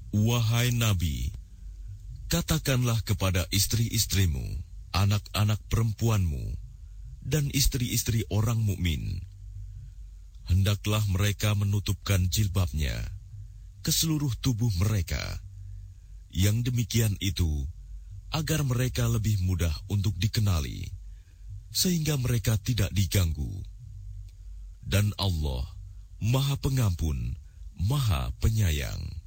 Wahai Nabi, katakanlah kepada istri-istrimu, anak-anak perempuanmu, dan istri-istri orang mukmin, hendaklah mereka menutupkan jilbabnya ke seluruh tubuh mereka. Yang demikian itu agar mereka lebih mudah untuk dikenali, sehingga mereka tidak diganggu. Dan Allah Maha Pengampun, Maha Penyayang.